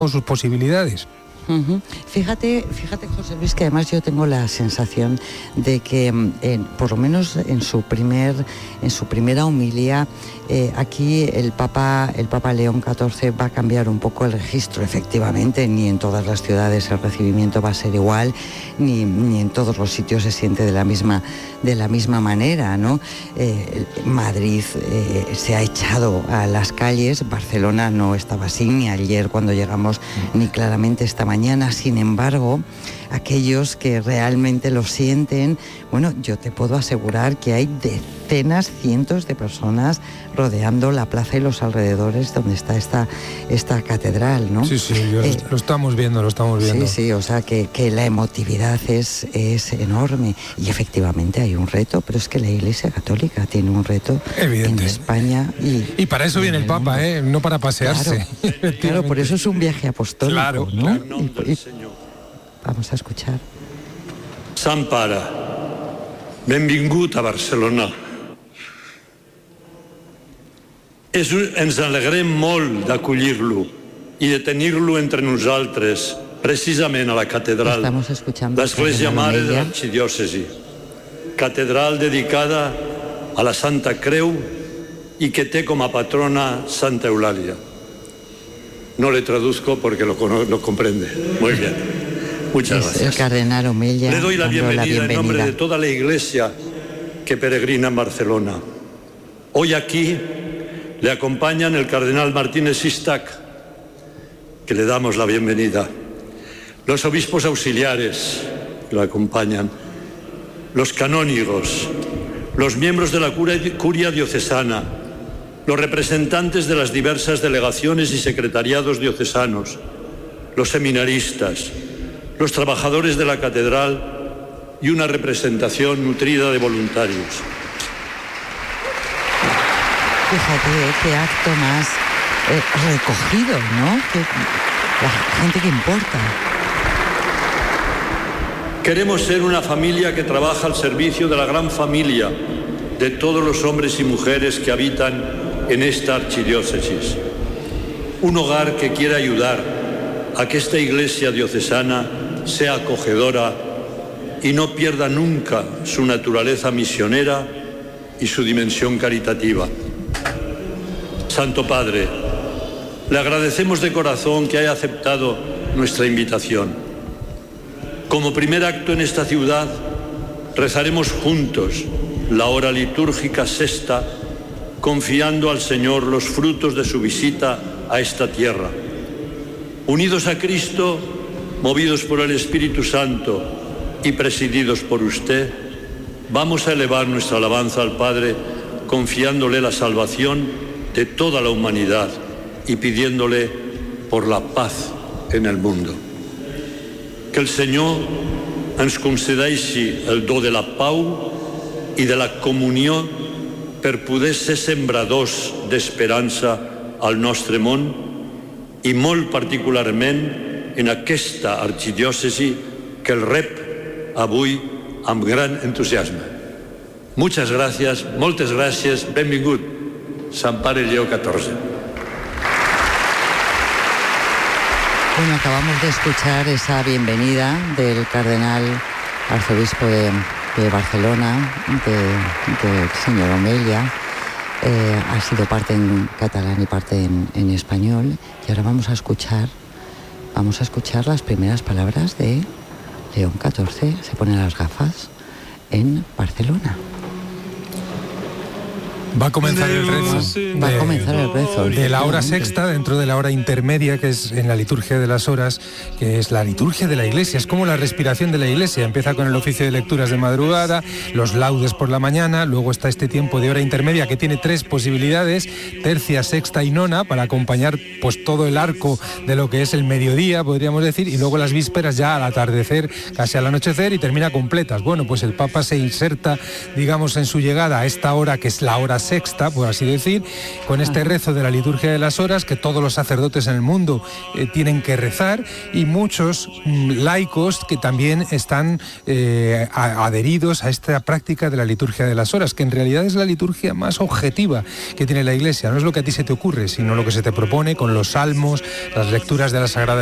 sus posibilidades. Uh-huh. Fíjate, José Luis, que además yo tengo la sensación de que por lo menos en su primera homilía, aquí el Papa León XIV va a cambiar un poco el registro. Efectivamente, ni en todas las ciudades el recibimiento va a ser igual, ni en todos los sitios se siente de la misma manera, ¿no? Madrid se ha echado a las calles, Barcelona no estaba así, ni ayer cuando llegamos, ni claramente esta mañana. Sin embargo, aquellos que realmente lo sienten, bueno, yo te puedo asegurar que hay decenas, cientos de personas rodeando la plaza y los alrededores donde está esta catedral, ¿no? Sí, lo estamos viendo. Sí, o sea que la emotividad es enorme. Y efectivamente hay un reto, pero es que la Iglesia Católica tiene un reto evidente en España. Y para eso viene el Papa, no para pasearse. Claro, por eso es un viaje apostólico, claro, ¿no? Claro. Vamos a escuchar. Sant Pare, benvingut a Barcelona. Ens alegrem molt d'acollir-lo i de tenir-lo entre nosaltres, precisament a la catedral, l'Església Mare de l'Arxidiòcesi, catedral dedicada a la Santa Creu i que té com a patrona Santa Eulàlia. No le traduzco porque lo comprende. Muy bien. Muchas gracias. El cardenal Omeya. Le doy la bienvenida en nombre de toda la Iglesia que peregrina en Barcelona. Hoy aquí le acompañan el cardenal Martínez Sistac, que le damos la bienvenida, los obispos auxiliares que lo acompañan, los canónigos, los miembros de la curia diocesana, los representantes de las diversas delegaciones y secretariados diocesanos, los seminaristas, los trabajadores de la catedral y una representación nutrida de voluntarios. Fíjate qué acto más recogido, ¿no? La gente que importa. Queremos ser una familia que trabaja al servicio de la gran familia de todos los hombres y mujeres que habitan en esta archidiócesis. Un hogar que quiera ayudar a que esta iglesia diocesana sea acogedora y no pierda nunca su naturaleza misionera y su dimensión caritativa. Santo Padre, le agradecemos de corazón que haya aceptado nuestra invitación. Como primer acto en esta ciudad, rezaremos juntos la hora litúrgica sexta, confiando al Señor los frutos de su visita a esta tierra. Unidos a Cristo, movidos por el Espíritu Santo y presididos por usted, vamos a elevar nuestra alabanza al Padre, confiándole la salvación de toda la humanidad y pidiéndole por la paz en el mundo. Que el Senyor ens concedeixi el do de la pau i de la comunió per poder ser sembradors d'esperança al nostre món i molt particularment en aquesta arxidiòcesi que el rep avui amb gran entusiasme. Moltes gràcies, benvingut, Sant Pare Lleó XIV. Bueno, acabamos de escuchar esa bienvenida del cardenal arzobispo de Barcelona, del señor Omeya. Ha sido parte en catalán y parte en español. Y ahora vamos a escuchar las primeras palabras de León XIV. Se pone las gafas en Barcelona. Va a comenzar el rezo. De la hora sexta, dentro de la hora intermedia, que es en la liturgia de las horas, que es la liturgia de la Iglesia. Es como la respiración de la Iglesia. Empieza con el oficio de lecturas de madrugada, los laudes por la mañana, luego está este tiempo de hora intermedia que tiene 3 posibilidades, tercia, sexta y nona, para acompañar pues todo el arco de lo que es el mediodía, podríamos decir, y luego las vísperas ya al atardecer, casi al anochecer, y termina completas. Bueno, pues el Papa se inserta, digamos, en su llegada a esta hora, que es la hora sexta, por así decir, con este rezo de la liturgia de las horas que todos los sacerdotes en el mundo tienen que rezar, y muchos laicos que también están adheridos a esta práctica de la liturgia de las horas, que en realidad es la liturgia más objetiva que tiene la Iglesia. No es lo que a ti se te ocurre, sino lo que se te propone con los salmos, las lecturas de la Sagrada